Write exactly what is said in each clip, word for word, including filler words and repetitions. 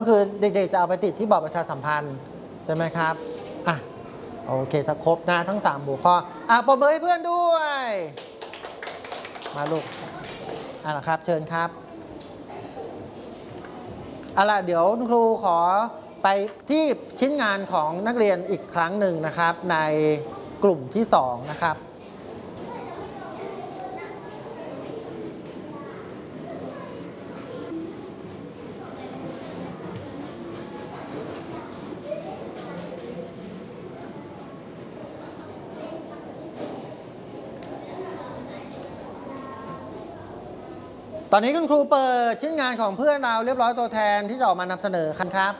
ก็คือเด็กๆจะเอาไปติดที่บอร์ดประชาสัมพันธ์ใช่ไหมครับอ่ะโอเคถ้าครบนะทั้งสามหัวข้ออ่ะปรบมือให้เพื่อนด้วยมาลูกอ่ะนะครับเชิญครับเอาล่ะเดี๋ยวคุณครูขอไปที่ชิ้นงานของนักเรียนอีกครั้งหนึ่งนะครับในกลุ่มที่สองนะครับตอนนี้คุณครูเปิดชิ้นงานของเพื่อนเราเรียบร้อยตัวแทนที่จะออกมานำเสนอคันครับ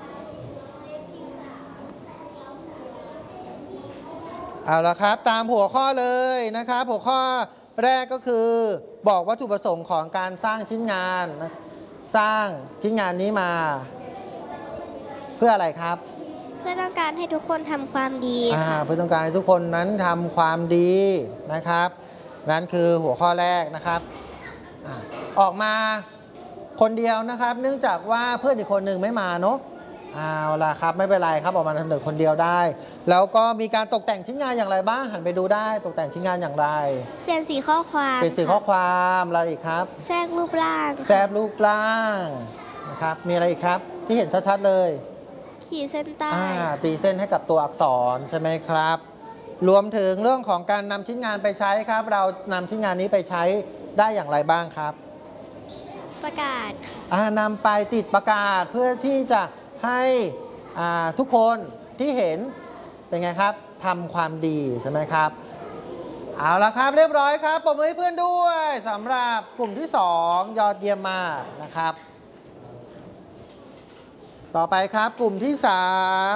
เอาละครับตามหัวข้อเลยนะครับหัวข้อแรกก็คือบอกวัตถุประสงค์ของการสร้างชิ้นงานสร้างชิ้นงานนี้มาเพื่ออะไรครับเพื่อต้องการให้ทุกคนทำความดีค่ะเพื่อต้องการให้ทุกคนนั้นทำความดีนะครับนั่นคือหัวข้อแรกนะครับออกมาคนเดียวนะครับเนื่องจากว่าเพื่อนอีกคนหนึ่งไม่มาเนาะเอาล่ะครับไม่เป็นไรครับออกมาทำเด็กคนเดียวได้แล้วก็มีการตกแต่งชิ้นงานอย่างไรบ้างหันไปดูได้ตกแต่งชิ้นงานอย่างไรเปลี่ยนสีข้อความเปลี่ยนสีข้อความอะไรอีกครับแทรกรูปร่างแทรกรูปร่างนะครับมีอะไรอีกครับที่เห็นชัดๆเลยขีดเส้นใต้ตีเส้นให้กับตัวอักษรใช่ไหมครับรวมถึงเรื่องของการนำชิ้นงานไปใช้ครับเรานำชิ้นงานนี้ไปใช้ได้อย่างไรบ้างครับประกาศนำไปติดประกาศเพื่อที่จะให้ทุกคนที่เห็นเป็นไงครับทำความดีใช่ไหมครับเอาละครับเรียบร้อยครับปรบมือให้เพื่อนด้วยสำหรับกลุ่มที่สองยอดเยี่ยมมากนะครับต่อไปครับกลุ่มที่สาม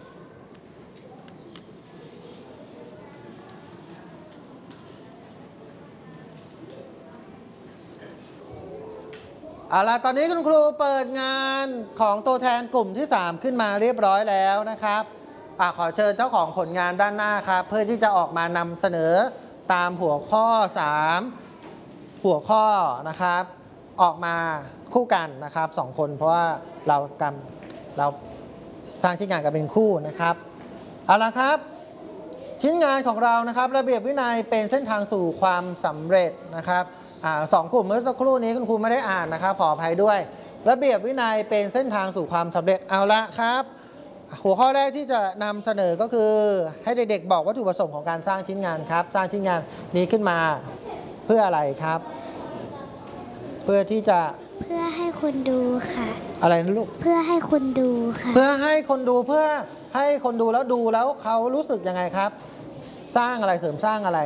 เอาล่ะตอนนี้คุณครูเปิดงานของตัวแทนกลุ่มที่สามขึ้นมาเรียบร้อยแล้วนะครับอขอเชิญเจ้าของผลงานด้านหน้าครับเพื่อที่จะออกมานำเสนอตามหัวข้อสามหัวข้อนะครับออกมาคู่กันนะครับสองคนเพราะว่าเรากำเราสร้างชิ้นงานกันเป็นคู่นะครับเอาล่ะครับชิ้นงานของเรานะครับระเบียบวินัยเป็นเส้นทางสู่ความสำเร็จนะครับสองกลุ่มเมื่อสักครู่นี้คุณครูไม่ได้อ่านนะครับขออภัยด้วยระเบียบวินัยเป็นเส้นทางสู่ความสำเร็จเอาละครับหัวข้อแรกที่จะนำเสนอก็คือให้เด็กๆบอกวัตถุประสงค์ของการสร้างชิ้นงานครับสร้างชิ้นงานนี้ขึ้นมาเพื่ออะไรครับเพื่อที่จะเพื่อให้คนดูค่ะอะไรนะลูกเพื่อให้คนดูค่ะเพื่อให้คนดูเพื่อให้คนดูแล้วดูแล้วเขารู้สึกยังไงครับสร้างอะไรเสริมสร้างอะไร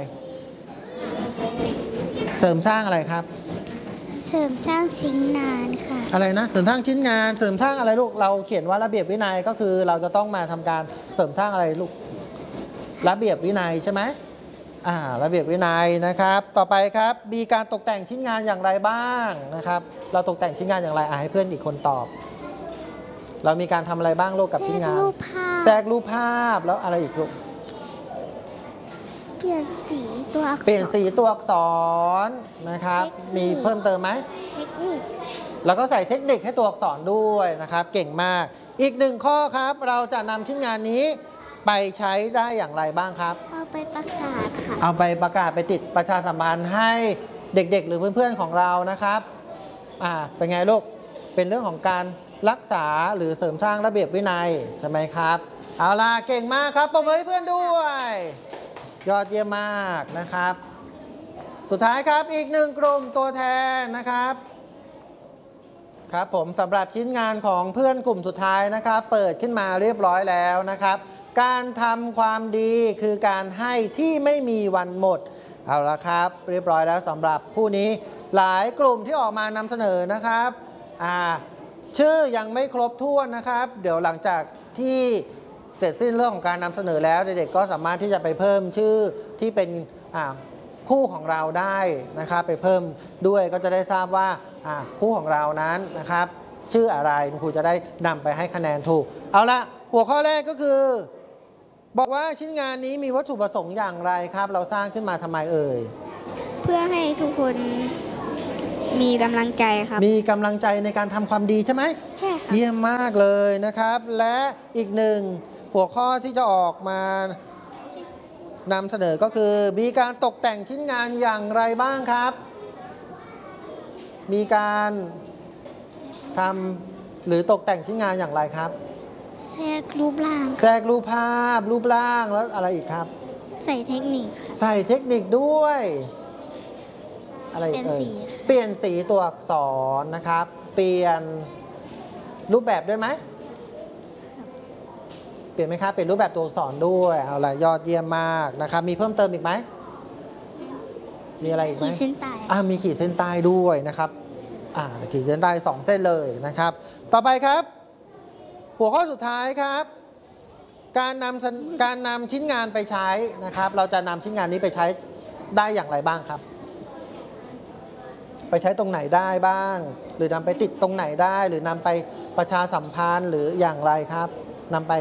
เสริมสร้างอะไรครับเสริมสร้างชิ้นงานค่ะอะไรนะเสริมสร้างชิ้นงานเสริมสร้างอะไรลูกเราเขียนว่าระเบียบวินัยก็คือเราจะต้องมาทำการเสริมสร้างอะไรลูกระเบียบวินัยใช่ไหมอ่าระเบียบวินัยนะครับต่อไปครับมีการตกแต่งชิ้นงานอย่างไรบ้างนะครับเราตกแต่งชิ้นงานอย่างไรอ่าให้เพื่อนอีกคนตอบเรามีการทำอะไรบ้างลูกกับชิ้นงานแทรกรูปภาพแล้วอะไรอีกลูกเปลี่ยนสีตัวอักษรเปลี่ยนสีตัวอักษรนะครับมีเพิ่มเติมไหมเทคนิคแล้วก็ใส่เทคนิคให้ตัวอักษรด้วยนะครับเก่งมากอีกหนึ่งข้อครับเราจะนำชิ้นงานนี้ไปใช้ได้อย่างไรบ้างครับเอาไปประกาศค่ะเอาไปประกาศไปติดประชาสัมพันธ์ให้เด็กๆหรือเพื่อนๆของเรานะครับอ่าเป็นไงลูกเป็นเรื่องของการรักษาหรือเสริมสร้างระเบียบวินัยใช่ไหมครับเอาล่ะเก่งมากครับปรบมือให้เพื่อนด้วยยอดเยี่ยมมากนะครับสุดท้ายครับอีกหนึ่งกลุ่มตัวแทนนะครับครับผมสำหรับชิ้นงานของเพื่อนกลุ่มสุดท้ายนะครับเปิดขึ้นมาเรียบร้อยแล้วนะครับการทำความดีคือการให้ที่ไม่มีวันหมดเอาละครับเรียบร้อยแล้วสำหรับคู่นี้หลายกลุ่มที่ออกมานำเสนอนะครับอ่าชื่อยังไม่ครบถ้วนนะครับเดี๋ยวหลังจากที่เสร็จสิ้นเรื่องของการนำเสนอแล้วเด็กๆก็สามารถที่จะไปเพิ่มชื่อที่เป็นคู่ของเราได้นะครับไปเพิ่มด้วยก็จะได้ทราบว่าคู่ของเรานั้นนะครับชื่ออะไรครูจะได้นำไปให้คะแนนถูกเอาละหัวข้อแรกก็คือบอกว่าชิ้นงานนี้มีวัตถุประสงค์อย่างไรครับเราสร้างขึ้นมาทำไมเอ่ยเพื่อให้ทุกคนมีกำลังใจครับมีกำลังใจในการทำความดีใช่ไหมใช่ครับเยี่ยมมากเลยนะครับ และอีกหนึ่งหัวข้อที่จะออกมานำเสนอก็คือมีการตกแต่งชิ้นงานอย่างไรบ้างครับ มีการทำหรือตกแต่งชิ้นงานอย่างไรครับแทรกรูปร่างแทรกรูปภาพรูปร่างแล้วอะไรอีกครับใส่เทคนิคครับใส่เทคนิคด้วยอะไรอีกเปลี่ยนเอ่สียค่ะเปลี่ยนสีตัวอักษรนะครับ เปลี่ยนรูปแบบด้วยไหมเปลี่ยนไหมครับเปลี่ยนรูปแบบตัวอักษรด้วยเอาละยอดเยี่ยมมากนะครับ มีเพิ่มเติมอีกไหมมีอะไรอีกไหมขีดเส้นใต้อ่ามีขีดเส้นใต้ด้วยนะครับอ่าขีดเส้นใต้สองเส้นเลยนะครับ ต่อไปครับ หัวข้อสุดท้ายครับ การนำสัญการนำชิ้นงานไปใช้นะครับ เราจะนำชิ้นงานนี้ไปใช้ได้อย่างไรบ้างครับ ไปใช้ตรงไหนได้บ้าง หรือนำไปติดตรงไหนได้ หรือนำไปประชาสัมพันธ์หรืออย่างไรครับนำไป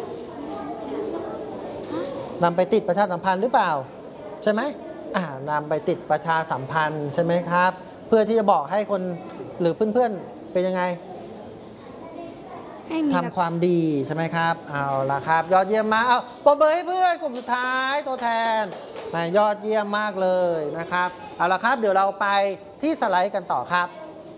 นำไปติดประชาสัมพันธ์หรือเปล่าใช่ไหมอ่านำไปติดประชาสัมพันธ์ใช่ไหมครับ เพื่อที่จะบอกให้คนหรือเพื่อนๆเป็นยังไงให้มีทำความดีใช่ไหมครับ เอาละครับ ยอดเยี่ยมมากเอาปรบมือให้เพื่อนกลุ่มสุดท้ายตัวแทนนะยอดเยี่ยมมากเลยนะครับเอาละครับเดี๋ยวเราไปที่สไลด์กันต่อครับ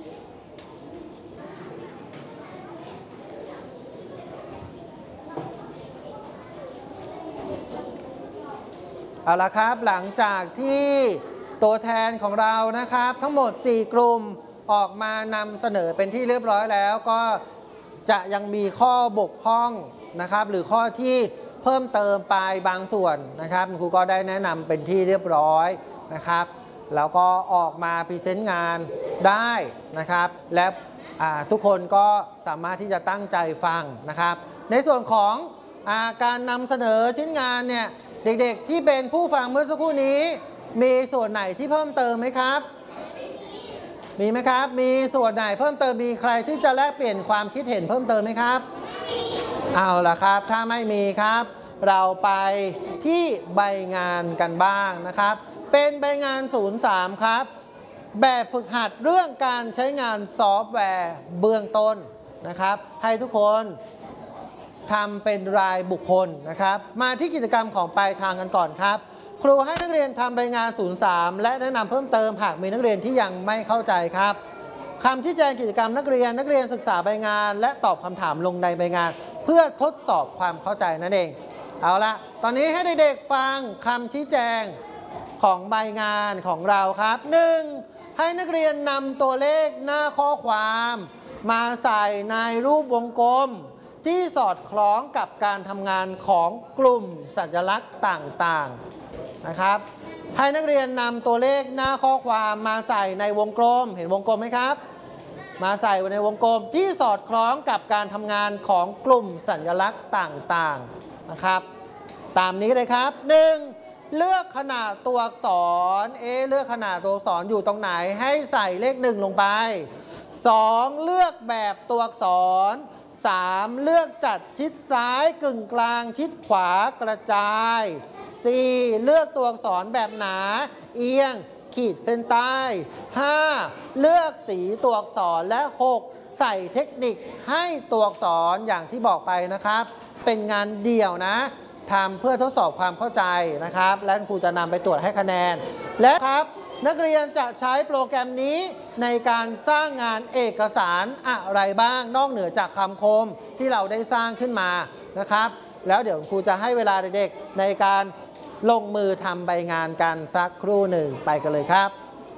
เอาละครับหลังจากที่ตัวแทนของเรานะครับทั้งหมดสี่กลุ่มออกมานำเสนอเป็นที่เรียบร้อยแล้วก็จะยังมีข้อบกพร่องนะครับหรือข้อที่เพิ่มเติมไปบางส่วนนะครับครูก็ได้แนะนำเป็นที่เรียบร้อยนะครับแล้วก็ออกมาพรีเซนต์งานได้นะครับและทุกคนก็สามารถที่จะตั้งใจฟังนะครับในส่วนของอาการนำเสนอชิ้นงานเนี่ยเด็กๆที่เป็นผู้ฟังเมื่อสักครู่นี้มีส่วนไหนที่เพิ่มเติมไหมครับมีไหมครับมีส่วนไหนเพิ่มเติมมีใครที่จะแลกเปลี่ยนความคิดเห็นเพิ่มเติมไหมครับเอาล่ะครับถ้าไม่มีครับเราไปที่ใบงานกันบ้างนะครับเป็นใบงานศูนย์สามครับแบบฝึกหัดเรื่องการใช้งานซอฟต์แวร์เบื้องต้นนะครับให้ทุกคนทำเป็นรายบุคคลนะครับมาที่กิจกรรมของปลายทางกันก่อนครับครูให้นักเรียนทำใบงานศูนย์สามและแนะนำเพิ่มเติมหากมีนักเรียนที่ยังไม่เข้าใจครับคำที่แจ้งกิจกรรมนักเรียนนักเรียนศึกษาใบงานและตอบคำถามลงในใบงานเพื่อทดสอบความเข้าใจนั่นเองเอาละตอนนี้ให้เด็กๆฟังคำชี้แจงของใบงานของเราครับหนึ่งให้นักเรียนนำตัวเลขหน้าข้อความมาใส่ในรูปวงกลมที่สอดคล้องกับการทำงานของกลุ่มสัญลักษณ์ต่างๆนะครับให้นักเรียนนำตัวเลขหน้าข้อความมาใส่ในวงกลมเห็นวงกลมไหมครับมาใส่ในวงกลมที่สอดคล้องกับการทำงานของกลุ่มสัญลักษณ์ต่างๆนะครับตามนี้เลยครับหนึ่งเลือกขนาดตัวอักษรเอเลือกขนาดตัวอักษรอยู่ตรงไหนให้ใส่เลขหนึ่งลงไปสองเลือกแบบตัวอักษรสามเลือกจัดชิดซ้ายกึ่งกลางชิดขวากระจายสี่เลือกตัวอักษรแบบหนาเอียงขีดเส้นใต้ห้าเลือกสีตัวอักษรและหกใส่เทคนิคให้ตัวอักษรอย่างที่บอกไปนะครับเป็นงานเดี่ยวนะทำเพื่อทดสอบความเข้าใจนะครับและครูจะนำไปตรวจให้คะแนนและครับนักเรียนจะใช้โปรแกรมนี้ในการสร้างงานเอกสารอะไรบ้างนอกเหนือจากคำคมที่เราได้สร้างขึ้นมานะครับแล้วเดี๋ยวครูจะให้เวลาเด็กๆในการลงมือทำใบงานกันสักครู่หนึ่งไปกันเลยครับ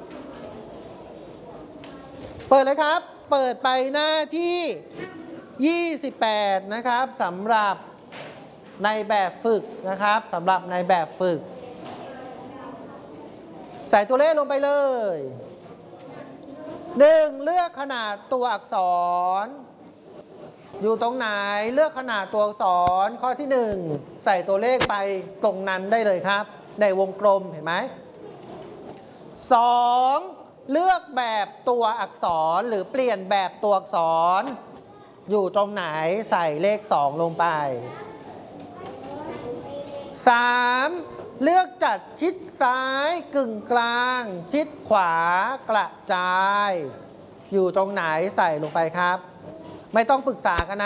เปิดเลยครับเปิดไปหน้าที่ยี่สิบแปดนะครับสำหรับในแบบฝึกนะครับสำหรับในแบบฝึกใส่ตัวเลขลงไปเลยหนึ่งเลือกขนาดตัวอักษรอยู่ตรงไหนเลือกขนาดตัวอักษรข้อที่หนึ่งใส่ตัวเลขไปตรงนั้นได้เลยครับในวงกลมเห็นไหมสองเลือกแบบตัวอักษรหรือเปลี่ยนแบบตัวอักษรอยู่ตรงไหนใส่เลขสองลงไปสามเลือกจัดชิดซ้ายกึ่งกลาง ชิดขวากระจาย อยู่ตรงไหนใส่ลงไปครับ ไม่ต้องปรึกษากันนะ